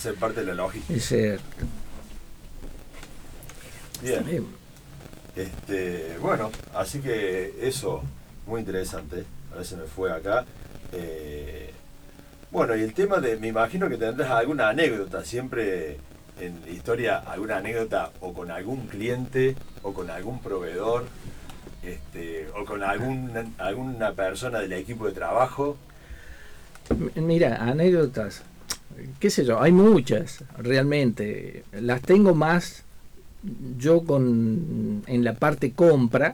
ser parte de la lógica. Es cierto. Bien. Bueno, así que eso, muy interesante. A ver si me fue acá. Bueno, y el tema de, me imagino que tendrás alguna anécdota, siempre en la historia, alguna anécdota o con algún cliente o con algún proveedor, o con alguna persona del equipo de trabajo. Mira, anécdotas, qué sé yo, hay muchas, realmente. Las tengo más yo en la parte compra,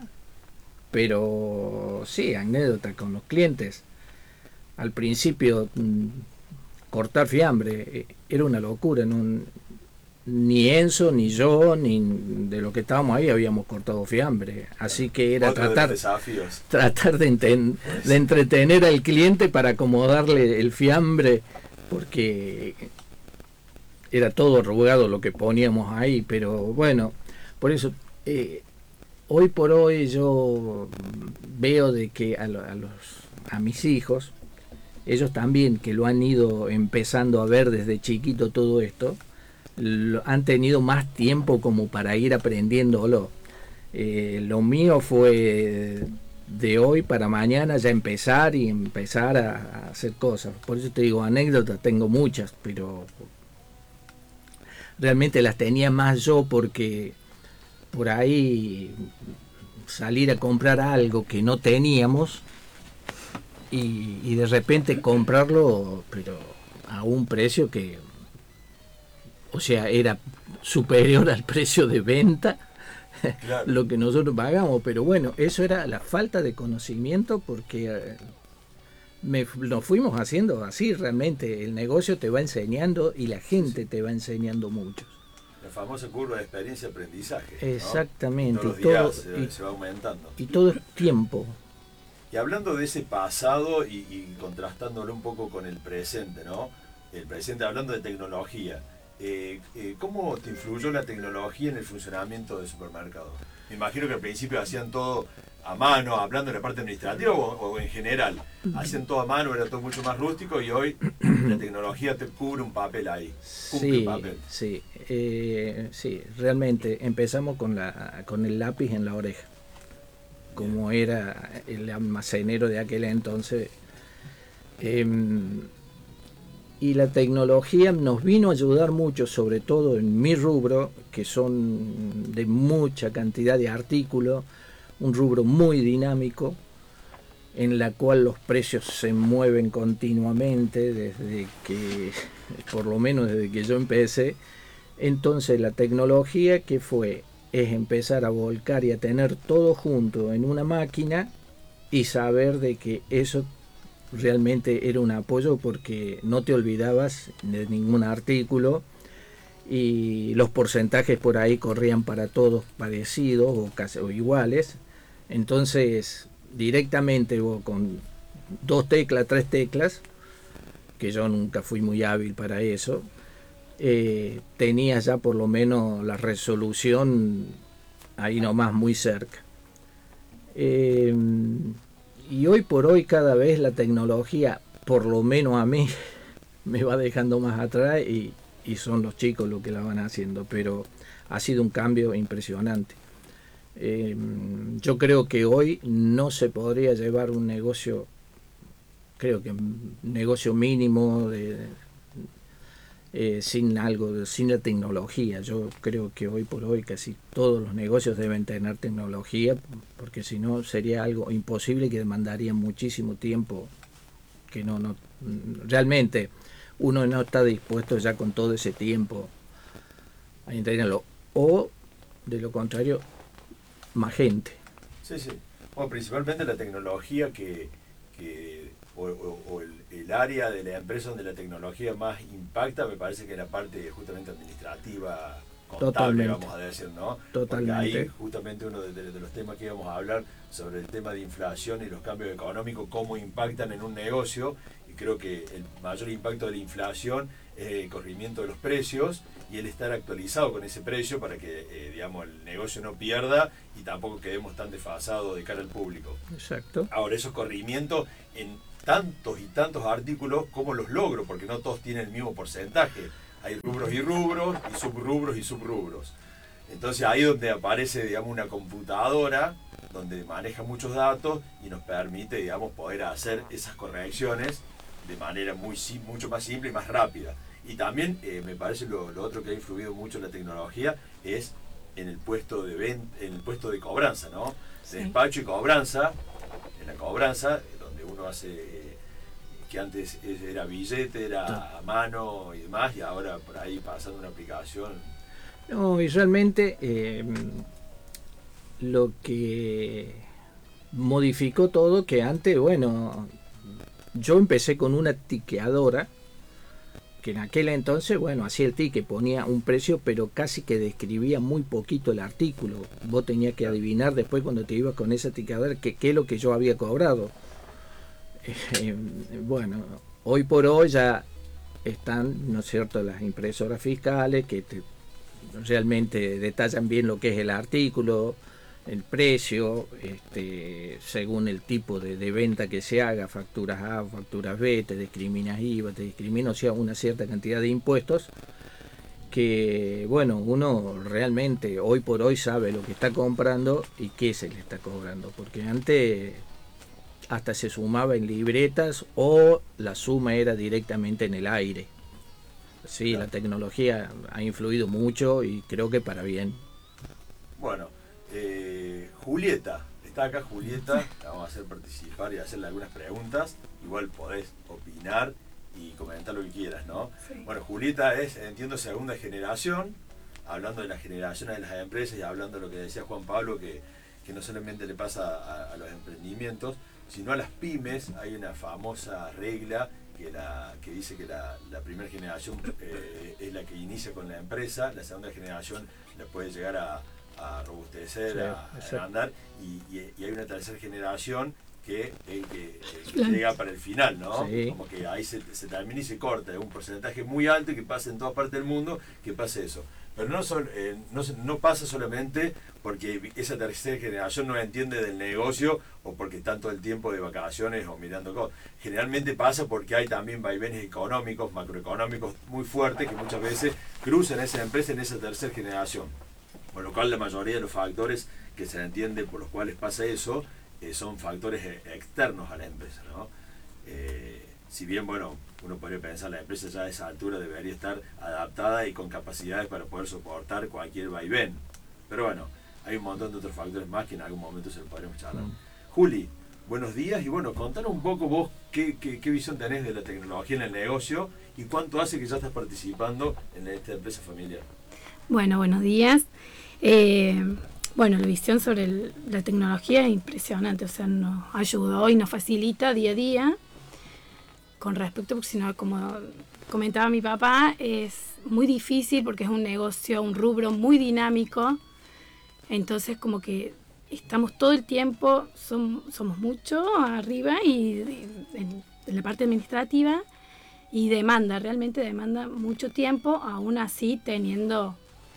pero sí, anécdotas con los clientes. Al principio, cortar fiambre era una locura. Ni Enzo, ni yo, ni de los que estábamos ahí habíamos cortado fiambre. Así que era tratar de entretener al cliente para acomodarle el fiambre, porque era todo arrugado lo que poníamos ahí. Pero bueno, por eso hoy por hoy yo veo de que a mis hijos, ellos también, que lo han ido empezando a ver desde chiquito todo esto, han tenido más tiempo como para ir aprendiéndolo. Lo mío fue de hoy para mañana ya empezar a hacer cosas. Por eso te digo, anécdotas tengo muchas, pero realmente las tenía más yo, porque por ahí salir a comprar algo que no teníamos y de repente comprarlo, pero a un precio que, o sea, era superior al precio de venta, claro, lo que nosotros pagamos. Pero bueno, eso era la falta de conocimiento, porque nos fuimos haciendo así. Realmente el negocio te va enseñando y la gente te va enseñando mucho. La famosa curva de experiencia-aprendizaje, ¿no? Exactamente. Y todos los días se va aumentando. Y todo es tiempo. Y hablando de ese pasado y contrastándolo un poco con el presente, ¿no? El presente, hablando de tecnología, ¿cómo te influyó la tecnología en el funcionamiento del supermercado? Me imagino que al principio hacían todo a mano, hablando de la parte administrativa o en general. Hacían todo a mano, era todo mucho más rústico, y hoy la tecnología te cubre un papel ahí. Sí, sí, realmente empezamos con el lápiz en la oreja, como era el almacenero de aquel entonces. Y la tecnología nos vino a ayudar mucho, sobre todo en mi rubro, que son de mucha cantidad de artículos, un rubro muy dinámico, en la cual los precios se mueven continuamente por lo menos desde que yo empecé. Entonces la tecnología, ¿qué fue? Es empezar a volcar y a tener todo junto en una máquina y saber de que eso realmente era un apoyo, porque no te olvidabas de ningún artículo y los porcentajes por ahí corrían para todos parecidos o iguales. Entonces directamente vos con 2 teclas, 3 teclas, que yo nunca fui muy hábil para eso, tenías ya por lo menos la resolución ahí nomás, muy cerca. Y hoy por hoy cada vez la tecnología, por lo menos a mí, me va dejando más atrás, y son los chicos los que la van haciendo, pero ha sido un cambio impresionante. Yo creo que hoy no se podría llevar un negocio, creo que un negocio mínimo sin la tecnología. Yo creo que hoy por hoy casi todos los negocios deben tener tecnología, porque si no sería algo imposible, que demandaría muchísimo tiempo, que no realmente uno no está dispuesto ya con todo ese tiempo a integrarlo, o de lo contrario, más gente. Sí. Bueno, principalmente la tecnología o el área de la empresa donde la tecnología más impacta, me parece que es la parte justamente administrativa, contable, totalmente, vamos a decir, ¿no? Totalmente. Porque ahí justamente uno de los temas que íbamos a hablar, sobre el tema de inflación y los cambios económicos, cómo impactan en un negocio, y creo que el mayor impacto de la inflación es el corrimiento de los precios y el estar actualizado con ese precio para que digamos, el negocio no pierda y tampoco quedemos tan desfasados de cara al público. Exacto. Ahora, esos corrimientos en tantos y tantos artículos, ¿cómo los logro? Porque no todos tienen el mismo porcentaje. hay rubros y subrubros y subrubros. Entonces ahí es donde aparece, digamos, una computadora donde maneja muchos datos y nos permite, digamos, poder hacer esas correcciones de manera mucho más simple y más rápida. Y también me parece lo otro que ha influido mucho en la tecnología es en el puesto de cobranza, ¿no? Sí. Despacho y cobranza, en la cobranza, donde uno hace, que antes era billete, era a mano y demás, y ahora por ahí pasando una aplicación. No, y realmente lo que modificó todo, que antes, bueno, yo empecé con una tiqueadora, que en aquel entonces, bueno, hacía el ticket, ponía un precio, pero casi que describía muy poquito el artículo. Vos tenías que adivinar después cuando te ibas con esa tiqueadora qué es lo que yo había cobrado. Bueno, hoy por hoy ya están, ¿no es cierto?, las impresoras fiscales que realmente detallan bien lo que es el artículo, el precio, según el tipo de venta que se haga, facturas A, facturas B, te discriminas IVA, te discrimina, o sea, una cierta cantidad de impuestos que, bueno, uno realmente hoy por hoy sabe lo que está comprando y qué se le está cobrando, porque antes hasta se sumaba en libretas o la suma era directamente en el aire. Sí, claro. La tecnología ha influido mucho y creo que para bien. Bueno, Julieta, está acá Julieta, la vamos a hacer participar y hacerle algunas preguntas. Igual podés opinar y comentar lo que quieras, ¿no? Sí. Bueno, Julieta es, entiendo, segunda generación, hablando de las generaciones de las empresas y hablando de lo que decía Juan Pablo, que no solamente le pasa a los emprendimientos, sino a las pymes. Hay una famosa regla que dice que la primera generación es la que inicia con la empresa, la segunda generación la puede llegar a robustecer, sí, a agrandar, y hay una tercera generación que llega para el final, ¿no? Sí. Como que ahí se termina y se corta, es un porcentaje muy alto que pasa en toda parte del mundo, que pase eso. Pero no pasa solamente porque esa tercera generación no entiende del negocio o porque están todo el tiempo de vacaciones o mirando cosas. Generalmente pasa porque hay también vaivenes económicos, macroeconómicos muy fuertes que muchas veces cruzan esa empresa en esa tercera generación. Por lo cual la mayoría de los factores que se entiende por los cuales pasa eso son factores externos a la empresa, ¿no? Si bien, bueno, uno podría pensar la empresa ya a esa altura debería estar adaptada y con capacidades para poder soportar cualquier vaivén. Pero bueno, hay un montón de otros factores más que en algún momento se lo podremos charlar. Juli, buenos días y bueno, contanos un poco vos qué visión tenés de la tecnología en el negocio y cuánto hace que ya estás participando en esta empresa familiar. Bueno, buenos días. Bueno, la visión sobre la tecnología es impresionante, o sea, nos ayudó y nos facilita día a día. Con respecto, porque si no, como comentaba mi papá, es muy difícil porque es un negocio, un rubro muy dinámico. Entonces, como que estamos todo el tiempo, somos muchos arriba y en la parte administrativa y realmente demanda mucho tiempo, aún así teniendo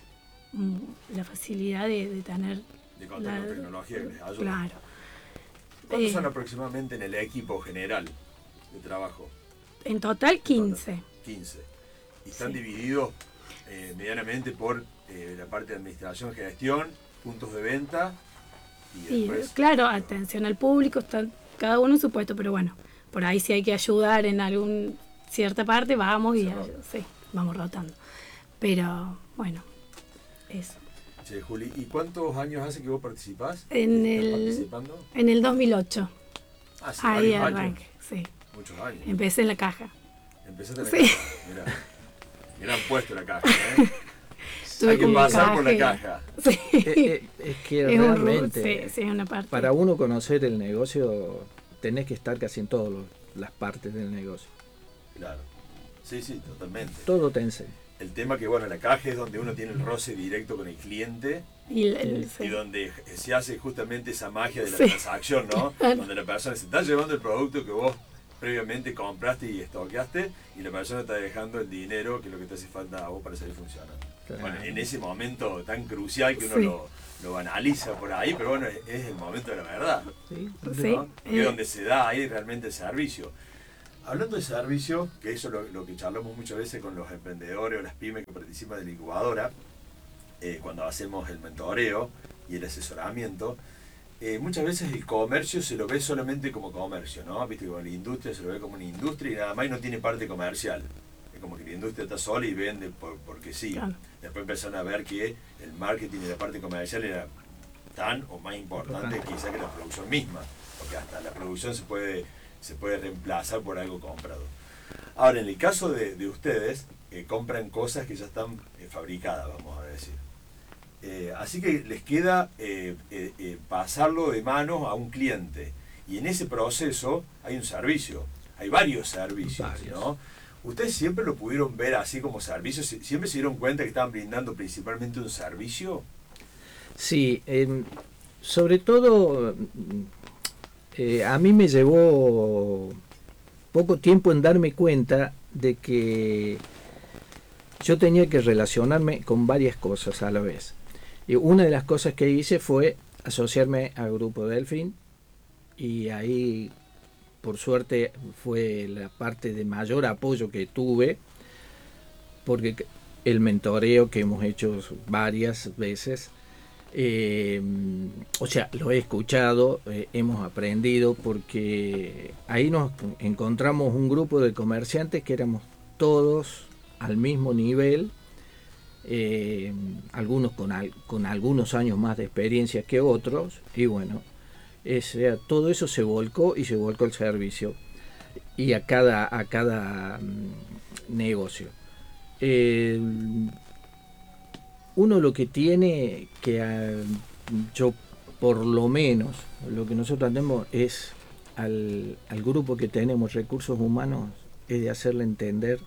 la facilidad de tener... De contar con tecnología que les ayuda. Claro. ¿Cuántos son aproximadamente en el equipo general de trabajo? En total 15. 15. Y están divididos medianamente por la parte de administración, gestión, puntos de venta y después... Claro, atención al público, está cada uno en su puesto, pero bueno, por ahí si hay que ayudar en alguna cierta parte, vamos y vamos rotando. Pero bueno, eso. Che, Juli, ¿y cuántos años hace que vos participás? En el 2008. Ah, sí, ahí arranqué, sí. Muchos años. Empecé en la caja. Empezaste en la caja. Mirá. Mirá, han puesto la caja, ¿eh? Hay que pasar por la caja. Sí. Es que realmente, sí, es una parte. Para uno conocer el negocio, tenés que estar casi en todas las partes del negocio. Claro. Sí, totalmente. Todo te enseña. El tema que, bueno, la caja es donde uno tiene el roce directo con el cliente y donde se hace justamente esa magia de la transacción, ¿no? Donde la persona se está llevando el producto que vos previamente compraste y estoqueaste y la persona está dejando el dinero, que es lo que te hace falta a vos para seguir funcionando. Claro. Bueno, en ese momento tan crucial que uno lo analiza por ahí, pero bueno, es el momento de la verdad. Sí. ¿No? Es donde se da ahí realmente el servicio. Hablando de servicio, que eso es lo que charlamos muchas veces con los emprendedores o las pymes que participan de la incubadora, cuando hacemos el mentoreo y el asesoramiento, muchas veces el comercio se lo ve solamente como comercio, ¿no? Viste, como la industria se lo ve como una industria y nada más y no tiene parte comercial. Es como que la industria está sola y vende porque sí. Claro. Después empezaron a ver que el marketing y la parte comercial era tan o más importante quizá que la producción misma, porque hasta la producción se puede reemplazar por algo comprado. Ahora, en el caso de ustedes, compran cosas que ya están fabricadas, vamos a decir. Así que les queda pasarlo de manos a un cliente. Y en ese proceso hay un servicio, hay varios servicios, ¿no? ¿Ustedes siempre lo pudieron ver así como servicio? ¿Siempre se dieron cuenta que estaban brindando principalmente un servicio? Sí, sobre todo a mí me llevó poco tiempo en darme cuenta de que yo tenía que relacionarme con varias cosas a la vez. Y una de las cosas que hice fue asociarme al Grupo Delfín, y ahí por suerte fue la parte de mayor apoyo que tuve, porque el mentoreo que hemos hecho varias veces, o sea, lo he escuchado, hemos aprendido, porque ahí nos encontramos un grupo de comerciantes que éramos todos al mismo nivel, algunos con algunos años más de experiencia que otros, y bueno, todo eso se volcó y se volcó el servicio y a cada negocio. Uno lo que tiene que yo por lo menos lo que nosotros hacemos es al grupo que tenemos recursos humanos, es de hacerle entender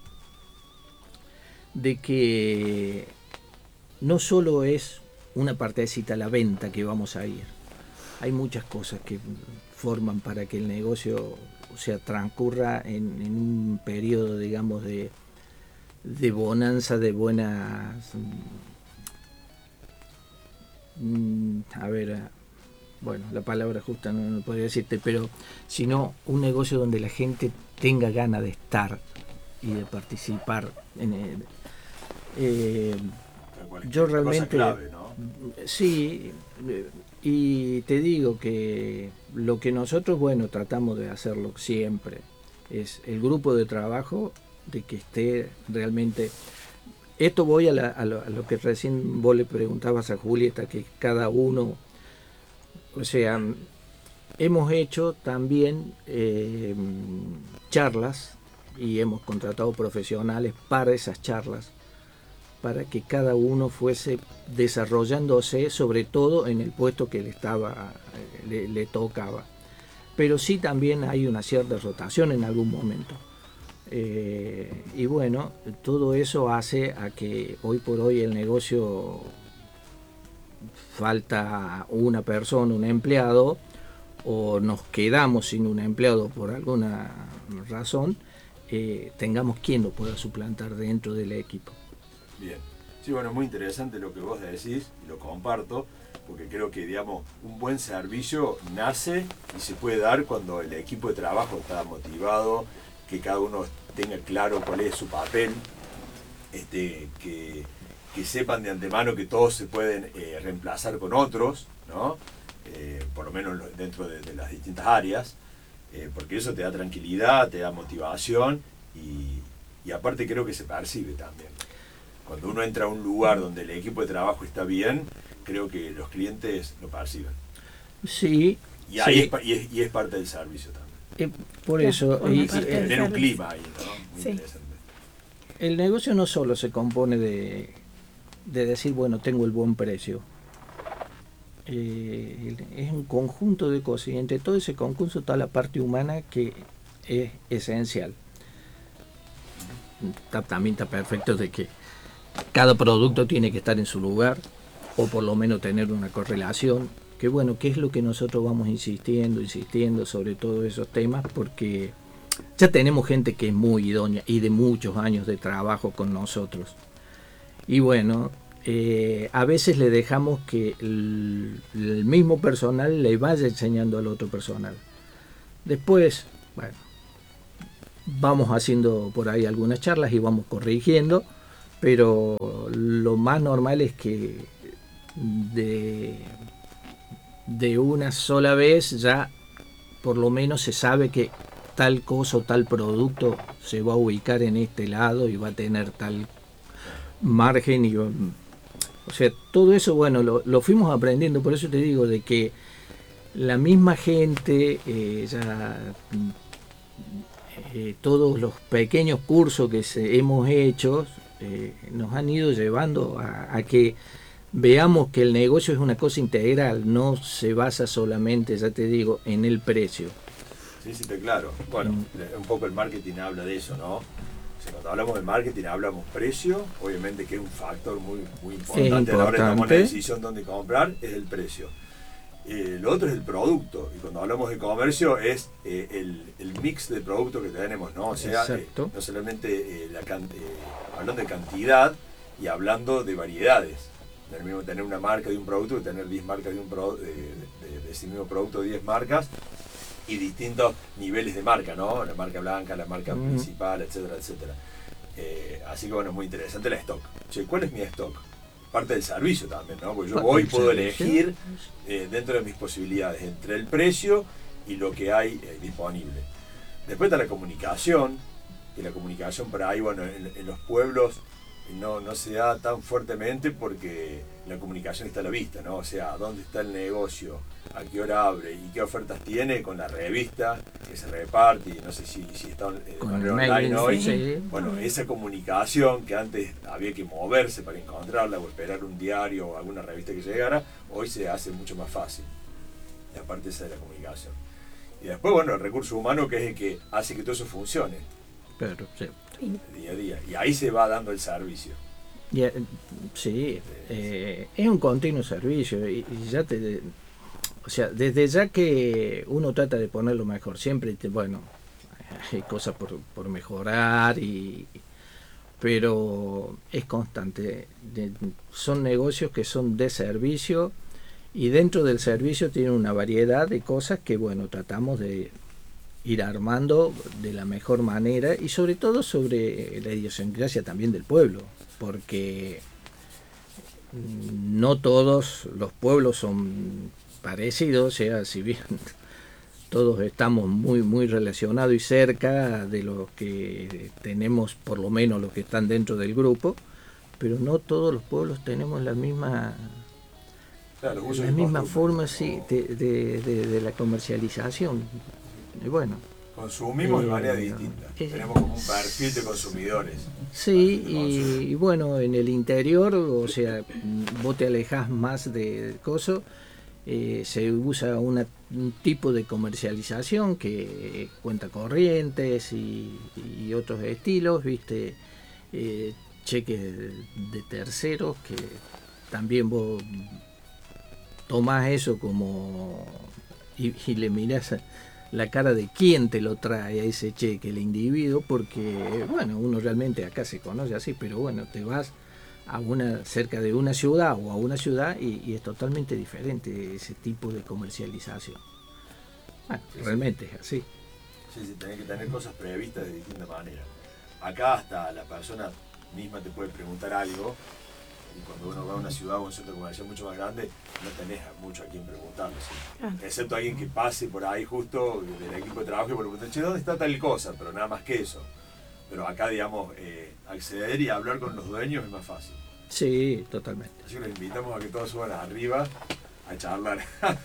de que no solo es una partecita la venta que vamos a ir, hay muchas cosas que forman para que el negocio, o sea, transcurra en un periodo, digamos, de bonanza, de buenas, bueno, la palabra justa no podría decirte, pero sino un negocio donde la gente tenga ganas de estar y de participar en él. Yo realmente clave, ¿no? Sí, y te digo que lo que nosotros, bueno, tratamos de hacerlo siempre es el grupo de trabajo, de que esté realmente. Esto voy a lo que recién vos le preguntabas a Julieta, que cada uno, o sea, hemos hecho también charlas y hemos contratado profesionales para esas charlas, para que cada uno fuese desarrollándose, sobre todo en el puesto que le tocaba. Pero sí también hay una cierta rotación en algún momento. Y bueno, todo eso hace a que hoy por hoy el negocio falta una persona, un empleado, o nos quedamos sin un empleado por alguna razón, tengamos quien lo pueda suplantar dentro del equipo. Bien. Sí, bueno, muy interesante lo que vos decís, y lo comparto, porque creo que, digamos, un buen servicio nace y se puede dar cuando el equipo de trabajo está motivado, que cada uno tenga claro cuál es su papel, que sepan de antemano que todos se pueden reemplazar con otros, ¿no? Por lo menos dentro de las distintas áreas, porque eso te da tranquilidad, te da motivación y aparte creo que se percibe también. Cuando uno entra a un lugar donde el equipo de trabajo está bien, creo que los clientes lo perciben. Sí. Y ahí sí. Es parte del servicio también. Por eso. Tener un clima ahí, ¿no? Muy interesante. El negocio no solo se compone de decir, bueno, tengo el buen precio. Es un conjunto de cosas, y entre todo ese conjunto está la parte humana, que es esencial. También está perfecto de que cada producto tiene que estar en su lugar, o por lo menos tener una correlación, que bueno, que es lo que nosotros vamos insistiendo sobre todos esos temas, porque ya tenemos gente que es muy idónea y de muchos años de trabajo con nosotros. Y bueno, a veces le dejamos que el mismo personal le vaya enseñando al otro personal. Después, bueno, vamos haciendo por ahí algunas charlas y vamos corrigiendo, pero lo más normal es que de una sola vez ya por lo menos se sabe que tal cosa o tal producto se va a ubicar en este lado y va a tener tal margen y o sea, todo eso, bueno, lo fuimos aprendiendo, por eso te digo de que la misma gente todos los pequeños cursos que hemos hecho nos han ido llevando a que veamos que el negocio es una cosa integral, no se basa solamente, ya te digo, en el precio. Sí, sí, claro. Bueno, un poco el marketing habla de eso, ¿no? O sea, cuando hablamos de marketing hablamos precio, obviamente que es un factor muy importante a la hora de tomar una decisión dónde comprar, es el precio. Lo otro es el producto, y cuando hablamos de comercio es el mix de productos que tenemos, ¿no? O sea, no solamente hablando de cantidad y hablando de variedades. No es lo mismo tener una marca de un producto que tener 10 marcas de ese mismo producto, 10 marcas y distintos niveles de marca, ¿no? La marca blanca, la marca principal, etcétera, etcétera. Así que bueno, es muy interesante la stock. Che, ¿cuál es mi stock? Parte del servicio también, ¿no? Porque yo voy y puedo elegir dentro de mis posibilidades entre el precio y lo que hay disponible. Después está la comunicación, que la comunicación por ahí, bueno, en los pueblos no se da tan fuertemente porque la comunicación está a la vista, ¿no? O sea, dónde está el negocio, a qué hora abre y qué ofertas tiene con la revista que se reparte, y no sé si está online hoy. Sí. Bueno, esa comunicación que antes había que moverse para encontrarla o esperar un diario o alguna revista que llegara, hoy se hace mucho más fácil. Y aparte esa de la comunicación. Y después, bueno, el recurso humano, que es el que hace que todo eso funcione. Pero, sí. Día a día. Y ahí se va dando el servicio. Sí, es un continuo servicio y ya o sea, desde ya que uno trata de ponerlo mejor, siempre, bueno, hay cosas por mejorar, pero es constante. Son negocios que son de servicio y dentro del servicio tienen una variedad de cosas que, bueno, tratamos de ir armando de la mejor manera y sobre todo sobre la idiosincrasia también del pueblo, porque no todos los pueblos son parecidos, o sea, si bien todos estamos muy relacionados y cerca de los que tenemos, por lo menos los que están dentro del grupo, pero no todos los pueblos tenemos la misma forma, sí, de la comercialización. Y bueno, consumimos de manera distinta, tenemos como un perfil de consumidores. Sí, y bueno, en el interior, o sea, vos te alejás más de cosas, se usa un tipo de comercialización que cuenta corrientes y otros estilos, viste, cheques de terceros, que también vos tomás eso como y le mirás la cara de quién te lo trae a ese cheque, el individuo, porque bueno, uno realmente acá se conoce así, pero bueno, te vas a cerca de una ciudad o a una ciudad y es totalmente diferente ese tipo de comercialización. Bueno, sí, realmente es así. Sí, tenés que tener cosas previstas de distinta manera. Acá hasta la persona misma te puede preguntar algo, y cuando uno va a una ciudad o un centro comercial mucho más grande, no tenés mucho a quien preguntarle, ¿sí? Excepto alguien que pase por ahí justo del equipo de trabajo y por preguntar, che, ¿dónde está tal cosa? Pero nada más que eso. Pero acá, digamos, acceder y hablar con los dueños es más fácil. Sí, totalmente. Así que los invitamos a que todos suban arriba a charlar.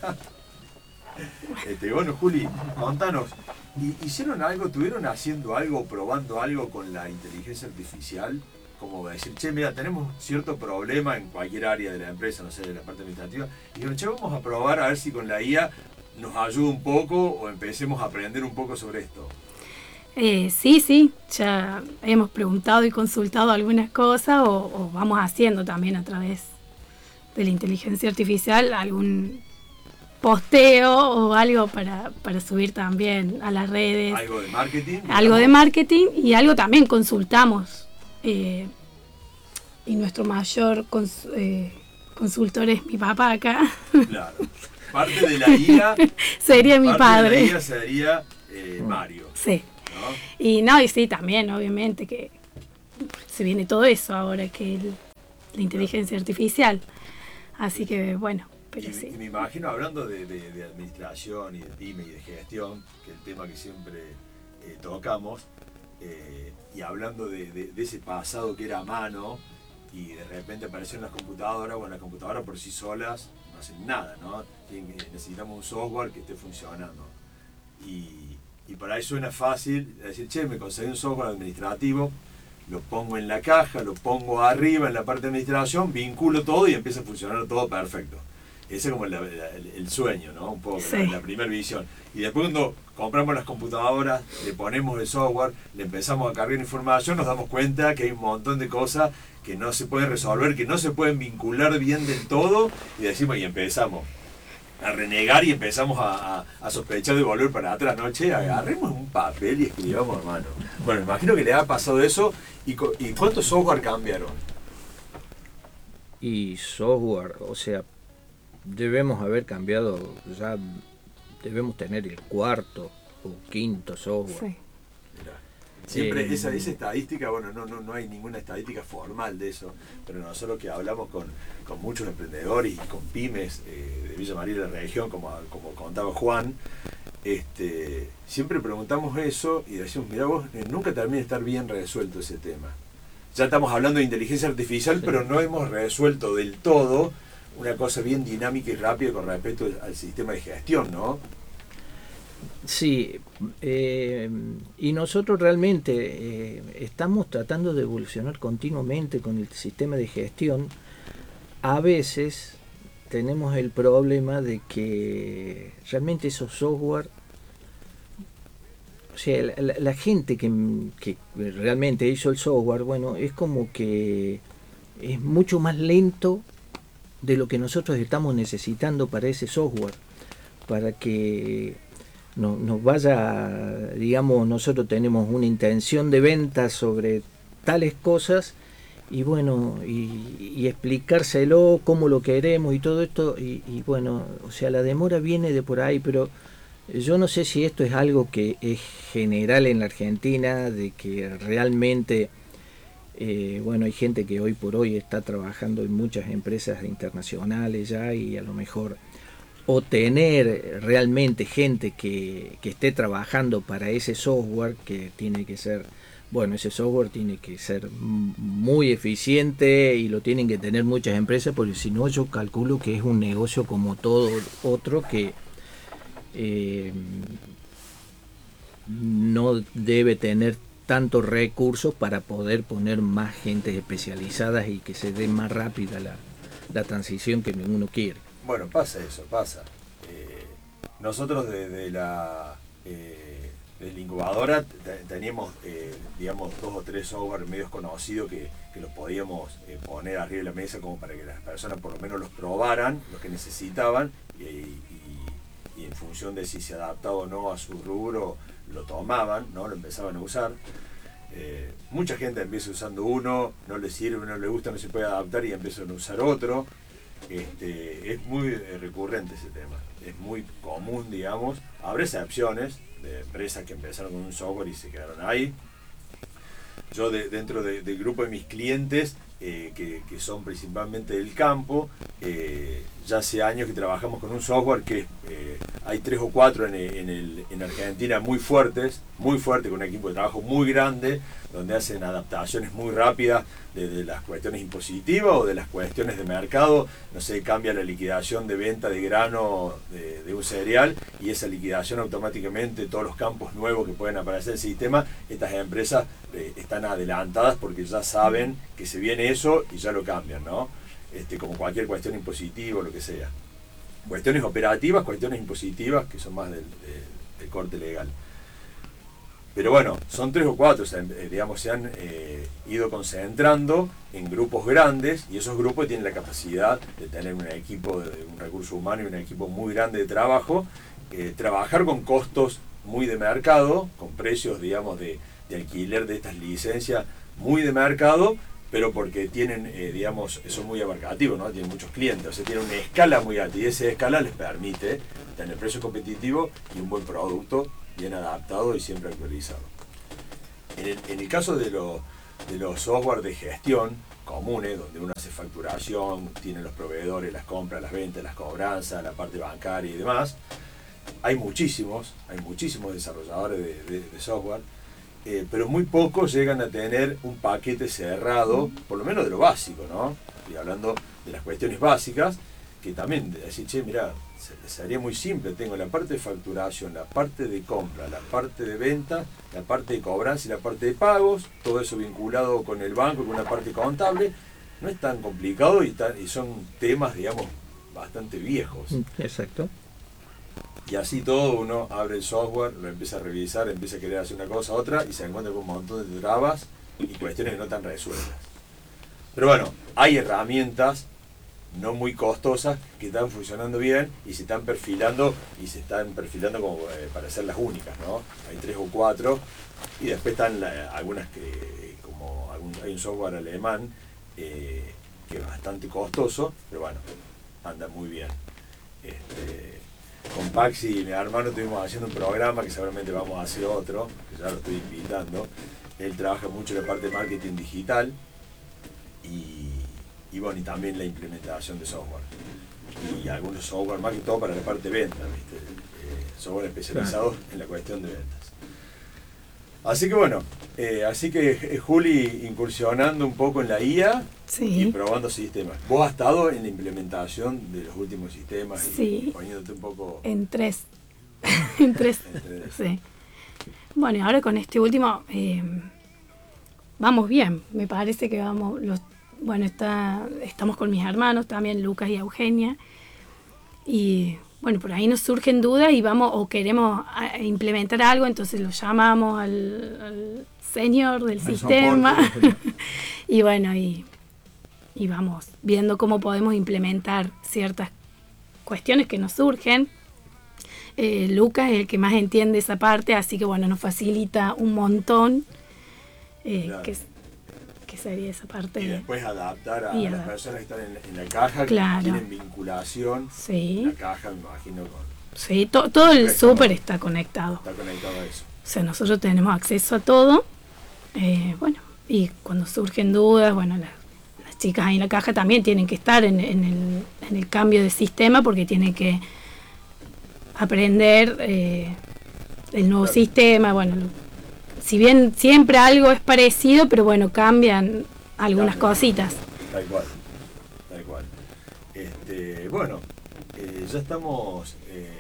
Bueno, Juli, contanos, ¿hicieron algo, estuvieron haciendo algo, probando algo con la inteligencia artificial? Como decir, che, mira, tenemos cierto problema en cualquier área de la empresa, no sé, de la parte administrativa, y dijeron, che, vamos a probar a ver si con la IA nos ayuda un poco o empecemos a aprender un poco sobre esto. Sí, ya hemos preguntado y consultado algunas cosas o vamos haciendo también a través de la inteligencia artificial algún posteo o algo para subir también a las redes. Algo de marketing. Algo de marketing y algo también consultamos. Y nuestro mayor consultor es mi papá acá. Claro. Parte de la IA sería mi padre. De la IA sería Mario. Sí. ¿No? Y no, y sí, también, obviamente, que se viene todo eso ahora, que la inteligencia artificial. Así que, bueno, pero sí. Y me imagino, hablando de administración y de pyme y de gestión, que es el tema que siempre tocamos, y hablando de ese pasado que era a mano, y de repente aparecieron las computadoras, bueno, las computadoras por sí solas no hacen nada, ¿no? Necesitamos un software que esté funcionando. Y por ahí suena fácil decir, che, me conseguí un software administrativo, lo pongo en la caja, lo pongo arriba en la parte de administración, vinculo todo y empieza a funcionar todo perfecto. Ese es como el sueño, ¿no? Un poco, sí. la primera visión. Y después cuando compramos las computadoras, le ponemos el software, le empezamos a cargar información, nos damos cuenta que hay un montón de cosas que no se pueden resolver, que no se pueden vincular bien del todo, y decimos, y empezamos a renegar y empezamos a sospechar de volver para atrás, ¿no? Che, agarremos un papel y escribamos a mano. Bueno, imagino que le ha pasado eso. ¿Y cuántos software cambiaron? Y software, o sea, debemos haber cambiado, ya debemos tener el cuarto o quinto software. Sí. Siempre esa estadística, bueno, no hay ninguna estadística formal de eso, pero nosotros que hablamos con muchos emprendedores y con pymes de Villa María y de la región, como contaba Juan, siempre preguntamos eso y decimos, mirá vos, nunca termina de estar bien resuelto ese tema. Ya estamos hablando de inteligencia artificial, sí, pero no hemos resuelto del todo una cosa bien dinámica y rápida con respecto al sistema de gestión, ¿no? Sí, y nosotros realmente estamos tratando de evolucionar continuamente con el sistema de gestión. A veces tenemos el problema de que realmente esos software, o sea, la gente que realmente hizo el software, bueno, es como que es mucho más lento de lo que nosotros estamos necesitando para ese software, para que nos vaya, digamos, nosotros tenemos una intención de venta sobre tales cosas y bueno, y explicárselo cómo lo queremos y todo esto, y bueno, o sea, la demora viene de por ahí, pero yo no sé si esto es algo que es general en la Argentina, de que realmente, bueno, hay gente que hoy por hoy está trabajando en muchas empresas internacionales ya y a lo mejor, o tener realmente gente que esté trabajando para ese software que tiene que ser, bueno, ese software tiene que ser muy eficiente y lo tienen que tener muchas empresas, porque si no yo calculo que es un negocio como todo otro que no debe tener tantos recursos para poder poner más gente especializadas y que se dé más rápida la transición que uno quiere. Bueno, pasa eso, pasa. Nosotros de la incubadora teníamos, digamos, 2 o 3 software medios conocidos que los podíamos poner arriba de la mesa como para que las personas por lo menos los probaran, los que necesitaban, y en función de si se adaptaba o no a su rubro, lo tomaban, ¿no? Lo empezaban a usar. Mucha gente empieza usando uno, no le sirve, no le gusta, no se puede adaptar y empiezan a usar otro. Es muy recurrente ese tema, es muy común, digamos. Habrá excepciones de empresas que empezaron con un software y se quedaron ahí. Yo dentro del grupo de mis clientes, que son principalmente del campo, ya hace años que trabajamos con un software que hay 3 o 4 en Argentina muy fuertes, con un equipo de trabajo muy grande, donde hacen adaptaciones muy rápidas de las cuestiones impositivas o de las cuestiones de mercado. No sé, cambia la liquidación de venta de grano de un cereal y esa liquidación automáticamente, todos los campos nuevos que pueden aparecer en el sistema, estas empresas están adelantadas porque ya saben que se viene eso y ya lo cambian, ¿no? Como cualquier cuestión impositiva o lo que sea. Cuestiones operativas, cuestiones impositivas que son más del corte legal. Pero bueno, son 3 o 4, digamos, se han ido concentrando en grupos grandes y esos grupos tienen la capacidad de tener un equipo, un recurso humano y un equipo muy grande de trabajo, trabajar con costos muy de mercado, con precios, digamos, de alquiler de estas licencias muy de mercado, pero porque tienen, digamos, son muy abarcativos, ¿no? Tienen muchos clientes, o sea, tienen una escala muy alta y esa escala les permite tener precios competitivos y un buen producto bien adaptado y siempre actualizado. En el caso de los software de gestión comunes, donde uno hace facturación, tiene los proveedores, las compras, las ventas, las cobranzas, la parte bancaria y demás, hay muchísimos desarrolladores de software, pero muy pocos llegan a tener un paquete cerrado, por lo menos de lo básico, ¿no? Y hablando de las cuestiones básicas, que también decir, che, mirá, sería muy simple, tengo la parte de facturación, la parte de compra, la parte de venta, la parte de cobranza y la parte de pagos, todo eso vinculado con el banco, con una parte contable, no es tan complicado y son temas, digamos, bastante viejos. Exacto. Y así todo, uno abre el software, lo empieza a revisar, empieza a querer hacer una cosa, otra, y se encuentra con un montón de trabas y cuestiones que no están resueltas. Pero bueno, hay herramientas no muy costosas que están funcionando bien y se están perfilando como para ser las únicas, ¿no? Hay 3 o 4 y después están algunas que hay un software alemán que es bastante costoso, pero bueno, anda muy bien. Con Paxi y mi hermano estuvimos haciendo un programa que seguramente vamos a hacer otro, que ya lo estoy invitando. Él trabaja mucho en la parte de marketing digital y bueno, y también la implementación de software. Y algunos software, más que todo para la parte de ventas, ¿viste? Software especializados en la cuestión de ventas. Así que bueno, Juli incursionando un poco en la IA, sí, y probando sistemas. ¿Vos has estado en la implementación de los últimos sistemas? Sí, y poniéndote un poco... En 3. En 3. Sí. Bueno, y ahora con este último vamos bien. Me parece que vamos... estamos con mis hermanos también, Lucas y Eugenia. Y bueno, por ahí nos surgen dudas y vamos o queremos implementar algo, entonces lo llamamos al señor del sistema. Y bueno, y vamos viendo cómo podemos implementar ciertas cuestiones que nos surgen. Lucas es el que más entiende esa parte, así que bueno, nos facilita un montón Claro. que sería esa parte. Y después adaptar a y las personas que están en la caja, Claro. que tienen vinculación. Sí. La caja, me imagino, Sí, todo el súper está conectado. está conectado a eso. O sea, nosotros tenemos acceso a todo. Bueno, y cuando surgen dudas, bueno, las chicas ahí en la caja también tienen que estar en el cambio de sistema porque tienen que aprender el nuevo Claro. sistema. Bueno, si bien siempre algo es parecido, pero bueno, cambian algunas cositas. Tal cual. Bueno, ya estamos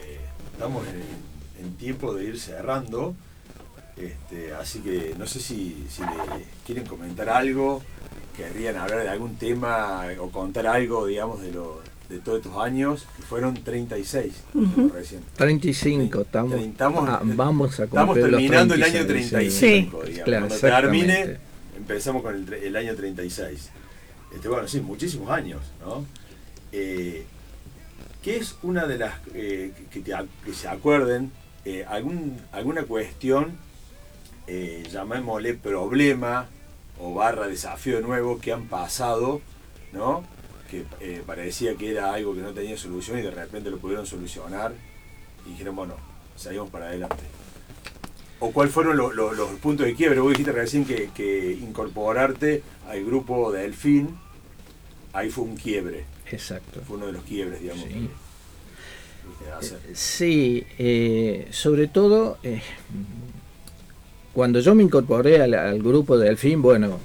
en tiempo de ir cerrando. Así que no sé si le quieren comentar algo, querrían hablar de algún tema o contar algo, digamos, de todos estos años, que fueron 36 recién. 35, estamos vamos a Estamos cumplir los terminando el 36, año 35, sí. digamos. Claro, Cuando termine, exactamente. empezamos con el año 36. Bueno, sí, muchísimos años, ¿no? ¿Qué es una de las que se acuerden, alguna cuestión, llamémosle problema o desafío nuevo que han pasado, ¿no? Que parecía que era algo que no tenía solución y de repente lo pudieron solucionar y dijeron, bueno, seguimos para adelante? ¿O cuáles fueron los puntos de quiebre? Vos dijiste recién que incorporarte al grupo de Delfín, ahí fue un quiebre. Exacto. Fue uno de los quiebres, digamos. Sí. Que hacer. Sí, sobre todo cuando yo me incorporé al grupo de Delfín, bueno,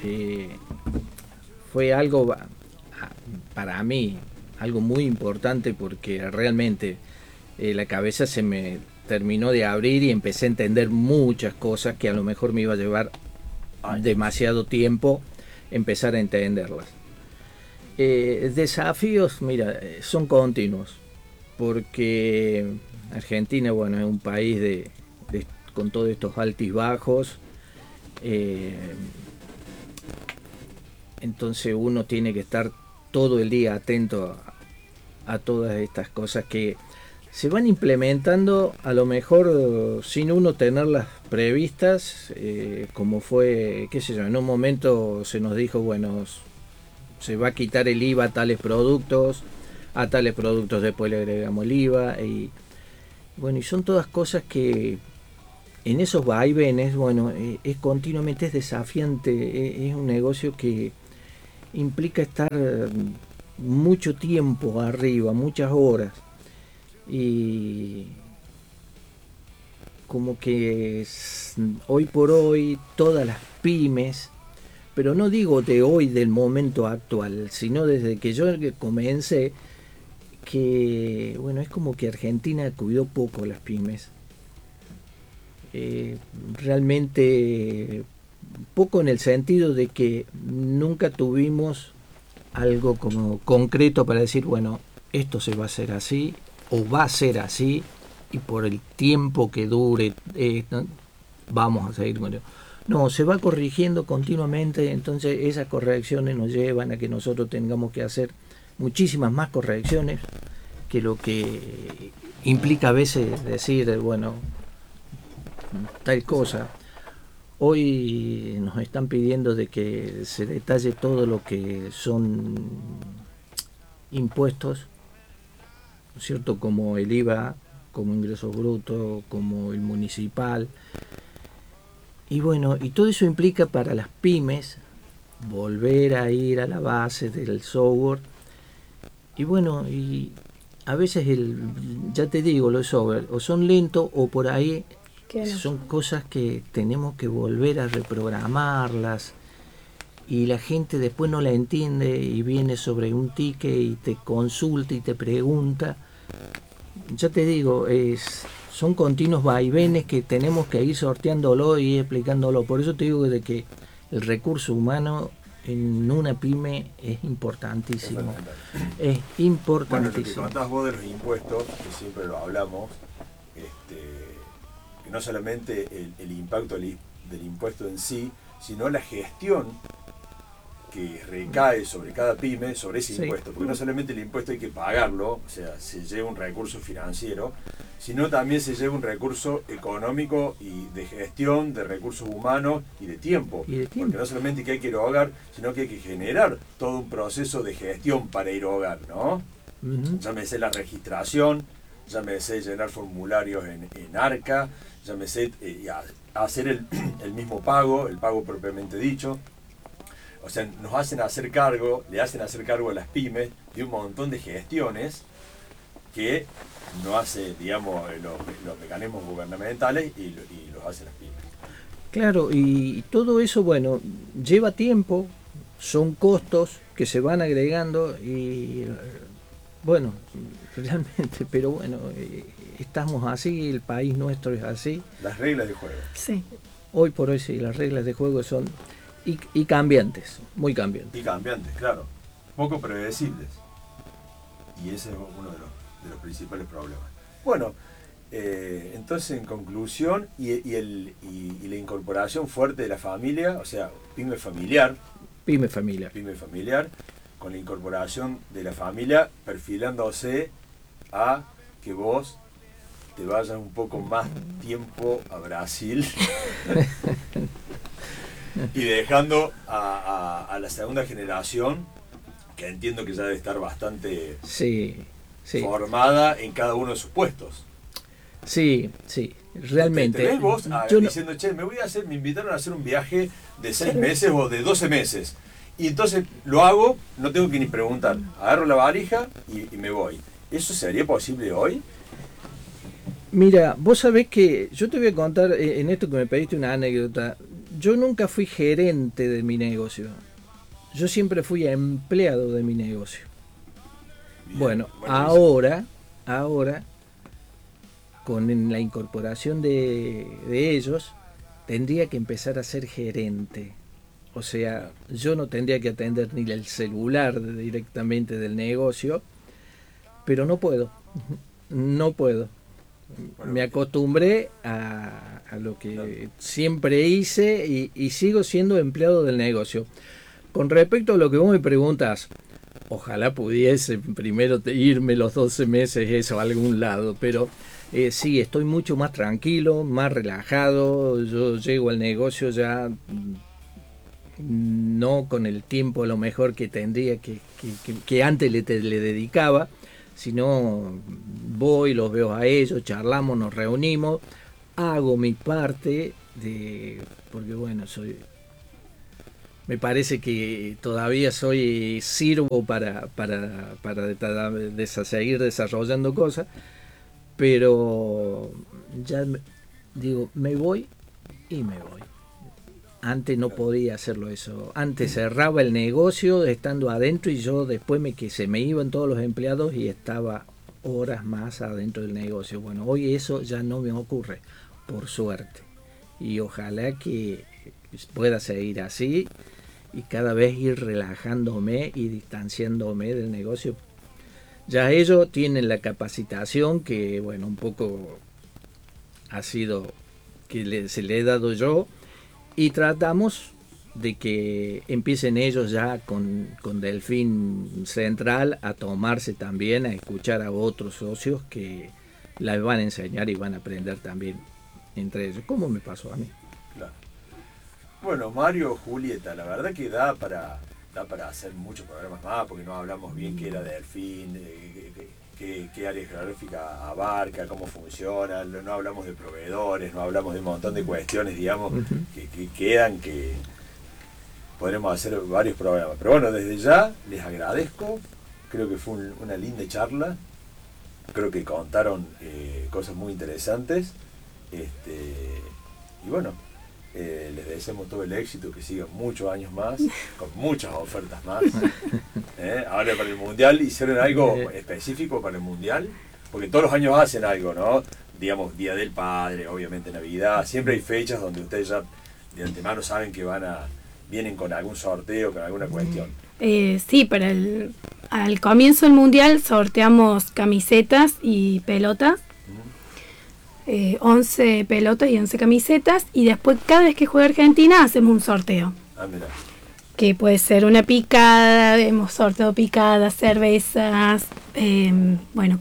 fue algo para mí, algo muy importante porque realmente la cabeza se me terminó de abrir y empecé a entender muchas cosas que a lo mejor me iba a llevar demasiado tiempo empezar a entenderlas. Desafíos, mira, son continuos, porque Argentina, bueno, es un país con todos estos altibajos, entonces uno tiene que estar todo el día atento a todas estas cosas que se van implementando, a lo mejor sin uno tenerlas previstas, como fue, qué sé yo, en un momento se nos dijo, bueno, se va a quitar el IVA a tales productos después le agregamos el IVA, y bueno, y son todas cosas que en esos vaivenes, bueno, es continuamente, es desafiante, es un negocio que implica estar mucho tiempo arriba, muchas horas, y como que hoy por hoy todas las pymes, pero no digo de hoy, del momento actual, sino desde que yo comencé, que bueno, es como que Argentina cuidó poco las pymes. Realmente poco, en el sentido de que nunca tuvimos algo como concreto para decir, bueno, esto se va a hacer así o va a ser así, y por el tiempo que dure ¿no? Vamos a seguir con ello. No, se va corrigiendo continuamente, entonces esas correcciones nos llevan a que nosotros tengamos que hacer muchísimas más correcciones, que lo que implica a veces decir, bueno, tal cosa. Hoy nos están pidiendo de que se detalle todo lo que son impuestos, ¿no es cierto?, como el IVA, como ingresos brutos, como el municipal. Y bueno, y todo eso implica para las pymes volver a ir a la base del software. Y bueno, y a veces ya te digo, los software o son lentos o por ahí son cosas que tenemos que volver a reprogramarlas, y la gente después no la entiende y viene sobre un ticket y te consulta y te pregunta. Ya te digo, son continuos vaivenes que tenemos que ir sorteándolo y explicándolo. Por eso te digo de que el recurso humano en una pyme es importantísimo. Es importantísimo. Bueno, lo que contás vos de los impuestos, que siempre lo hablamos, que no solamente el impacto del impuesto en sí, sino la gestión que recae sobre cada pyme, sobre ese impuesto, porque no solamente el impuesto hay que pagarlo, o sea, se lleva un recurso financiero, sino también se lleva un recurso económico y de gestión, de recursos humanos y de tiempo, porque no solamente que hay que erogar, sino que hay que generar todo un proceso de gestión para erogar, ¿no? Llámese la registración, llámese llenar formularios en ARCA, llámese hacer el mismo pago, el pago propiamente dicho. O sea, nos hacen hacer cargo, le hacen hacer cargo a las pymes de un montón de gestiones que no hace, digamos, los mecanismos gubernamentales y los hacen las pymes. Claro, y todo eso, bueno, lleva tiempo, son costos que se van agregando y, bueno, realmente, pero bueno, estamos así, el país nuestro es así. Las reglas de juego. Sí. Hoy por hoy sí, las reglas de juego son y cambiantes, muy cambiantes. Y cambiantes, claro, poco predecibles. Y ese es uno de los principales problemas. Bueno, entonces en conclusión, y la incorporación fuerte de la familia, o sea, pyme familiar, con la incorporación de la familia, perfilándose a que vos te vayas un poco más tiempo a Brasil y dejando a la segunda generación, que entiendo que ya debe estar bastante formada en cada uno de sus puestos. Sí, realmente. ¿Te ves vos diciendo, che, me invitaron a hacer un viaje de 6 meses o de 12 meses? Y entonces lo hago, no tengo que ni preguntar. Agarro la valija y me voy. ¿Eso sería posible hoy? Mira, vos sabés que yo te voy a contar en esto que me pediste una anécdota. Yo nunca fui gerente de mi negocio. Yo siempre fui empleado de mi negocio. Bien, bueno, ahora, con la incorporación de ellos, tendría que empezar a ser gerente. O sea, yo no tendría que atender ni el celular directamente del negocio, pero no puedo. Bueno, me acostumbré a lo que siempre hice y sigo siendo empleado del negocio. Con respecto a lo que vos me preguntas, ojalá pudiese primero irme los 12 meses eso a algún lado, pero sí, estoy mucho más tranquilo, más relajado. Yo llego al negocio ya no con el tiempo a lo mejor que tendría que antes le dedicaba, sino voy, los veo a ellos, charlamos, nos reunimos, hago mi parte porque bueno, me parece que todavía sirvo para seguir desarrollando cosas, pero ya digo, me voy y me voy. Antes no podía hacerlo eso. Antes cerraba el negocio estando adentro y yo después se me iban todos los empleados y estaba horas más adentro del negocio. Bueno, hoy eso ya no me ocurre, por suerte. Y ojalá que pueda seguir así y cada vez ir relajándome y distanciándome del negocio. Ya ellos tienen la capacitación que, bueno, un poco ha sido que se le he dado yo, y tratamos de que empiecen ellos ya con Delfín Central a tomarse también, a escuchar a otros socios que les van a enseñar y van a aprender también entre ellos, como me pasó a mí. Claro. Bueno, Mario, Julieta, la verdad que da para hacer muchos programas más, porque no hablamos bien qué era Delfín, qué área geográfica abarca, cómo funciona, no hablamos de proveedores, no hablamos de un montón de cuestiones, digamos, que quedan, que podremos hacer varios programas. Pero bueno, desde ya les agradezco, creo que fue una linda charla, creo que contaron cosas muy interesantes, y bueno, les deseamos todo el éxito, que sigan muchos años más, con muchas ofertas más. Ahora para el Mundial hicieron algo específico para el Mundial, porque todos los años hacen algo, ¿no? Digamos, Día del Padre, obviamente Navidad, siempre hay fechas donde ustedes ya de antemano saben que vienen con algún sorteo, con alguna cuestión. Sí, al comienzo del Mundial sorteamos camisetas y pelotas. 11 pelotas y 11 camisetas, y después cada vez que juega Argentina hacemos un sorteo. Mira. Que puede ser una picada, hemos sorteado picadas, cervezas, bueno,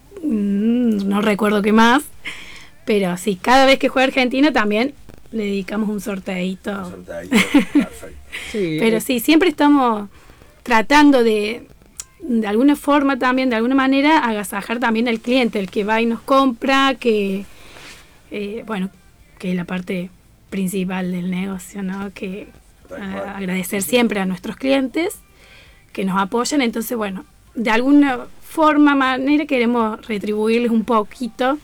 no recuerdo qué más, pero sí, cada vez que juega Argentina también le dedicamos un sorteito. Perfecto. Sí, pero sí, siempre estamos tratando de alguna forma también, de alguna manera, agasajar también al cliente, el que va y nos compra, que bueno, que es la parte principal del negocio, ¿no? Que agradecer siempre a nuestros clientes que nos apoyan. Entonces, bueno, de alguna manera queremos retribuirles un poquito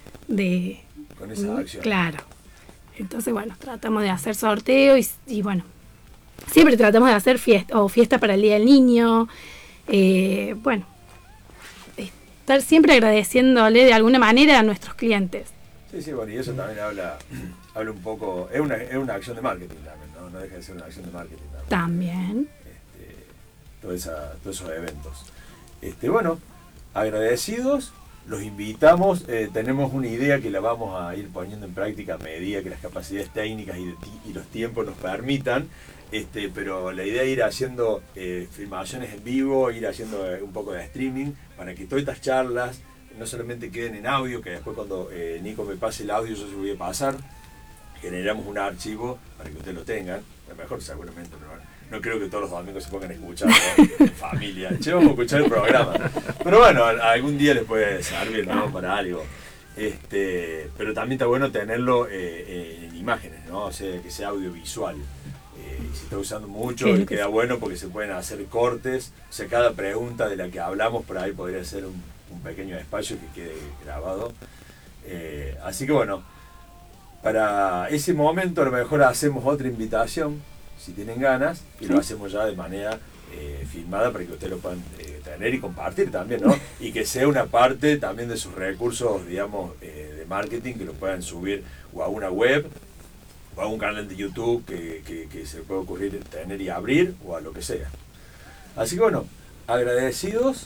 con esa acción. Claro. Entonces, bueno, tratamos de hacer sorteo y bueno, siempre tratamos de hacer fiesta para el Día del Niño. Bueno, estar siempre agradeciéndole de alguna manera a nuestros clientes. Sí, bueno, y eso también habla un poco, es una acción de marketing también, ¿no? No deja de ser una acción de marketing También. Todos esos eventos. Bueno, agradecidos, los invitamos, tenemos una idea que la vamos a ir poniendo en práctica a medida que las capacidades técnicas y los tiempos nos permitan, pero la idea es ir haciendo filmaciones en vivo, ir haciendo un poco de streaming, para que todas estas charlas no solamente queden en audio, que después cuando Nico me pase el audio yo se lo voy a pasar, generamos un archivo para que ustedes lo tengan, a lo mejor seguramente no creo que todos los domingos se pongan a escuchar, ¿no? En familia, che, vamos a escuchar el programa, pero bueno, algún día les puede servir, ¿no? Para algo, pero también está bueno tenerlo en imágenes, ¿no? O sea, que sea audiovisual. Y se está usando mucho, y queda bueno porque se pueden hacer cortes, o sea, cada pregunta de la que hablamos por ahí podría ser un pequeño espacio que quede grabado, así que bueno, para ese momento a lo mejor hacemos otra invitación si tienen ganas, y lo hacemos ya de manera filmada para que ustedes lo puedan tener y compartir también, ¿no? Y que sea una parte también de sus recursos, digamos, de marketing, que lo puedan subir o a una web o a un canal de YouTube que se pueda ocurrir tener y abrir, o a lo que sea. Así que bueno, agradecidos,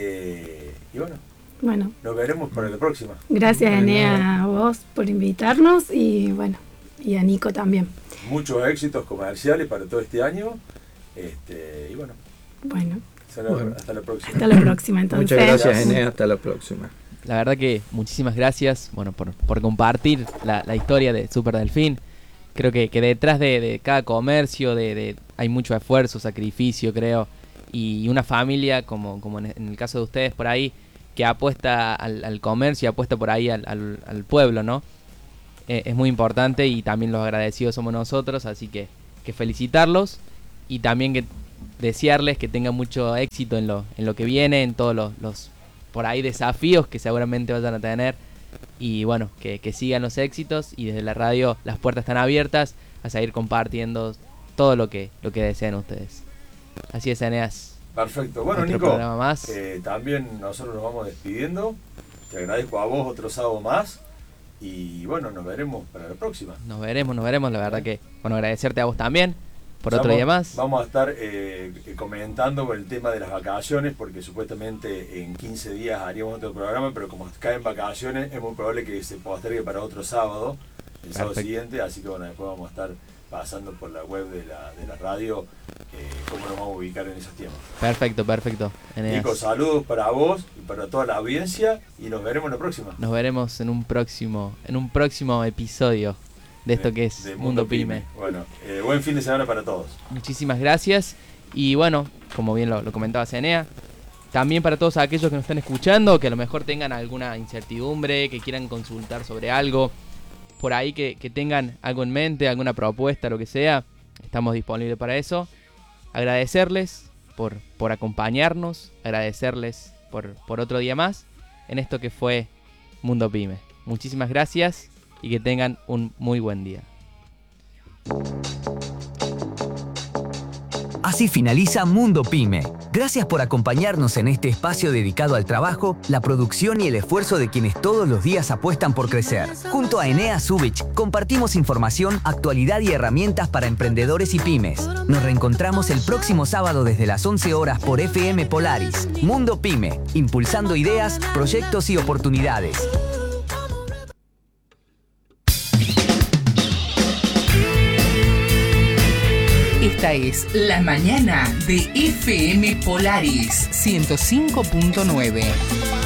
y bueno, nos veremos para la próxima. Gracias, Enea, a vos por invitarnos, y bueno, y a Nico también. Muchos éxitos comerciales para todo este año, y bueno. Hasta la próxima. Hasta la próxima, entonces. Muchas gracias, Enea, hasta la próxima. La verdad que muchísimas gracias, bueno, por compartir la historia de Super Delfín. Creo que detrás de cada comercio hay mucho esfuerzo, sacrificio, creo, y una familia como en el caso de ustedes por ahí, que apuesta al comercio, apuesta por ahí al pueblo, ¿no? es muy importante y también los agradecidos somos nosotros, así que felicitarlos y también que desearles que tengan mucho éxito en lo que viene, en todos los por ahí desafíos que seguramente vayan a tener y bueno, que sigan los éxitos y desde la radio las puertas están abiertas a seguir compartiendo todo lo que deseen ustedes. Así es, Eneas. Perfecto. Bueno, Otro Nico, programa más. También nosotros nos vamos despidiendo. Te agradezco a vos otro sábado más. Y bueno, nos veremos para la próxima. Nos veremos, la verdad que, bueno, agradecerte a vos también por otro día más. Vamos a estar comentando con el tema de las vacaciones, porque supuestamente en 15 días haríamos otro programa, pero como caen vacaciones, es muy probable que se postergue para otro sábado, el sábado siguiente, así que bueno, después vamos a estar pasando por la web de la radio, cómo nos vamos a ubicar en esos tiempos. Perfecto, Eneas. Nico, saludos para vos y para toda la audiencia y nos veremos la próxima. Nos veremos en un próximo episodio de esto que es Mundo Pyme. Bueno, buen fin de semana para todos. Muchísimas gracias y bueno, como bien lo comentaba Enea, también para todos aquellos que nos están escuchando, que a lo mejor tengan alguna incertidumbre, que quieran consultar sobre algo, por ahí que tengan algo en mente, alguna propuesta, lo que sea, estamos disponibles para eso. Agradecerles por acompañarnos, agradecerles por otro día más en esto que fue Mundo Pyme. Muchísimas gracias y que tengan un muy buen día. Así finaliza Mundo Pyme. Gracias por acompañarnos en este espacio dedicado al trabajo, la producción y el esfuerzo de quienes todos los días apuestan por crecer. Junto a Enea Zubich compartimos información, actualidad y herramientas para emprendedores y pymes. Nos reencontramos el próximo sábado desde las 11 horas por FM Polaris. Mundo Pyme, impulsando ideas, proyectos y oportunidades. Esta es La Mañana de FM Polaris 105.9.